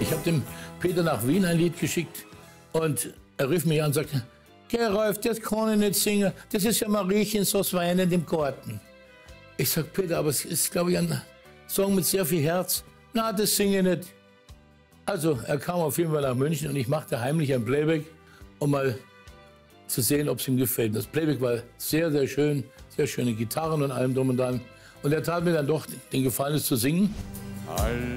Ich habe dem Peter nach Wien ein Lied geschickt und er rief mich an und sagte, Gerolf, das kann ich nicht singen, das ist ja Mariechen so weinend im Garten. Ich sag, Peter, aber es ist, glaube ich, ein Song mit sehr viel Herz. Na, das singe ich nicht. Also, er kam auf jeden Fall nach München und ich machte heimlich ein Playback, um mal zu sehen, ob es ihm gefällt. Das Playback war sehr, sehr schön, sehr schöne Gitarren und allem drum und dran. Und er tat mir dann doch den Gefallen, es zu singen.